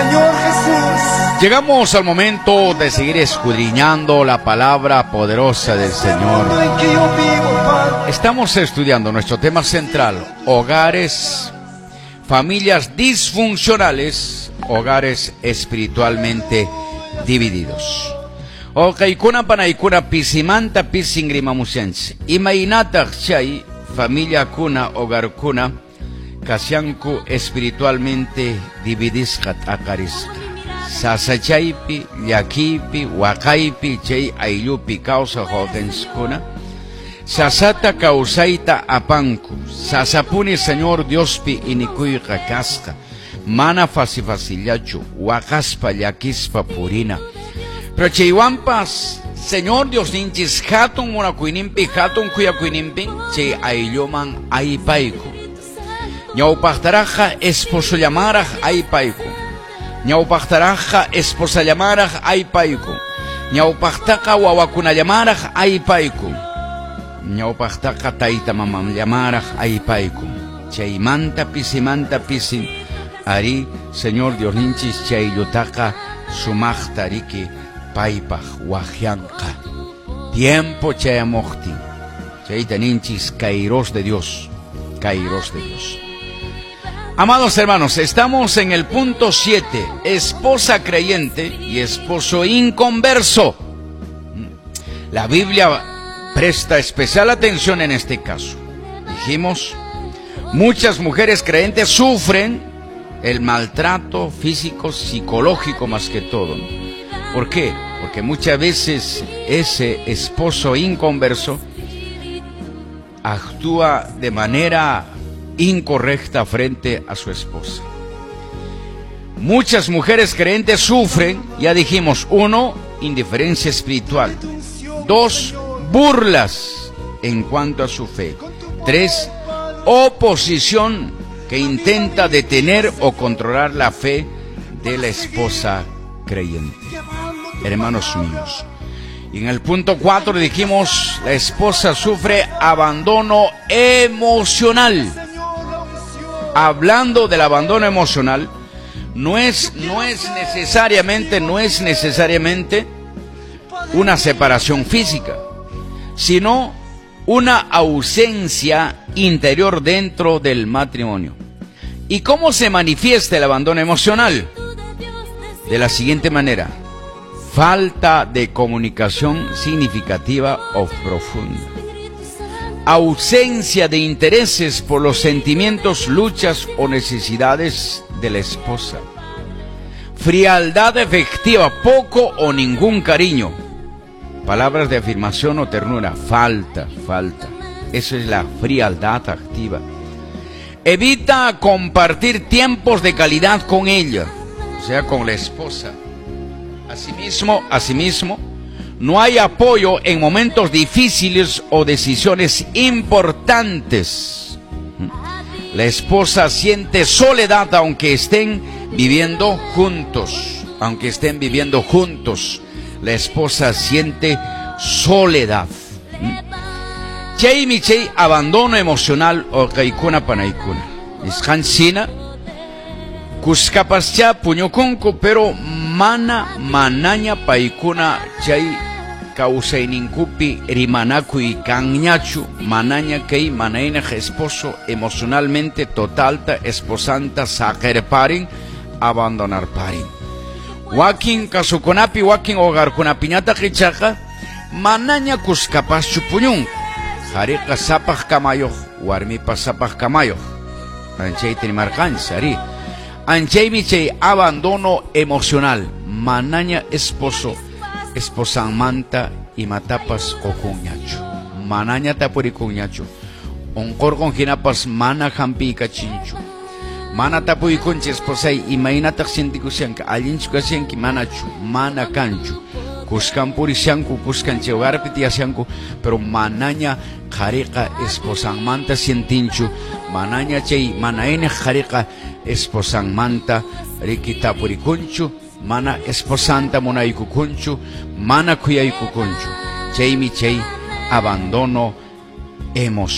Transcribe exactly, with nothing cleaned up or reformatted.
Señor Jesús. Llegamos al momento de seguir escudriñando la palabra poderosa del Señor. Estamos estudiando nuestro tema central: hogares, familias disfuncionales, hogares espiritualmente divididos. Okaykuna panaykuna pisimanta pisingrimamusyanchis. Imaynataq chay familia kuna, hogar kuna, kasyanku espiritualmente dividisqa t'aqarisqa. Sasachaypi, llakipi, waqaypi, chay ayllupi kawsaq wawqinchikkuna sasata kawsayta apanku. Sasapuni Señor Diospi inikuyqa kasqa. Mana fasi fasillachu, waqaspa llakispa purina. Pero chaywanpas Señor Dios ninchis hatun munakuyninpi, hatun kuyakuyninpi chay aylluman aypayku. Ñawpaqtaraqa esposo llamaraq aypayku. Ñawpaqtaraqa esposa llamaraq aypayku. Ñawpaqtaqa wawakuna llamaraq aypayku. Ñawpaqtaqa tayta mamam llamaraq aypayku. Chaymanta pisimanta pisin ari Señor Dios ninchis chayllutaqa sumaqta riki paypaq waqyanqa. Tiempo chayamuqtin chayta ninchis kairos de Dios, kairos de Dios. Amados hermanos, estamos en el punto siete, esposa creyente y esposo inconverso. La Biblia presta especial atención en este caso. Dijimos, muchas mujeres creyentes sufren el maltrato físico, psicológico más que todo. ¿Por qué? Porque muchas veces ese esposo inconverso actúa de manera incorrecta frente a su esposa. Muchas mujeres creyentes sufren, ya dijimos, uno, indiferencia espiritual. Dos, burlas en cuanto a su fe. Tres, oposición que intenta detener o controlar la fe de la esposa creyente. Hermanos míos, y en el punto cuatro dijimos, la esposa sufre abandono emocional. Hablando del abandono emocional, no es, no es necesariamente, no es necesariamente una separación física, sino una ausencia interior dentro del matrimonio. ¿Y cómo se manifiesta el abandono emocional? De la siguiente manera: falta de comunicación significativa o profunda, ausencia de intereses por los sentimientos, luchas o necesidades de la esposa, frialdad efectiva, poco o ningún cariño, palabras de afirmación o ternura, falta, falta. Eso es la frialdad activa. Evita compartir tiempos de calidad con ella, o sea, con la esposa. Asimismo, asimismo, no hay apoyo en momentos difíciles o decisiones importantes. La esposa siente soledad aunque estén viviendo juntos, aunque estén viviendo juntos. La esposa siente soledad. Chay mi chay abandono emocional o kaikuna panaikuna. Ishansina kuskapascha puñukunku, pero mana manaña paikuna chay kausayninkupi rimanakuy kanñachu, manaña kay manaina esposo emocionalmente totalta esposanta saquerparin abandonar parin. Wakin kasukunapi wakin hogarkunapiñata qichaqa manaña kuskapaschu puñunku. Hariqa sapaq kamayoq, warmipa sapaq kamayoq. Anchay trimarqanchis ari. Anchaymi chay abandono emocional. Manaña esposo esposanmanta imatapas qokunñachu. Manaña tapurikunñachu. Onqorqon hinapas mana hampiycachinchu. Mana tapuykunchi esposay imaynataq sintikusyanka, allinchu kasyanki, manachu, mana kanchu. Kuskan purisyanku, kuskan chay hogarpi tiyasyanku, pero manaña qhariqa esposanmanta sientinchu, manaña chay manayniq qhariqa esposanmanta riki tapurikunchu, mana esposanta munaykukunchu, mana kuyaykukunchu. Chaymi chay abandono emocional.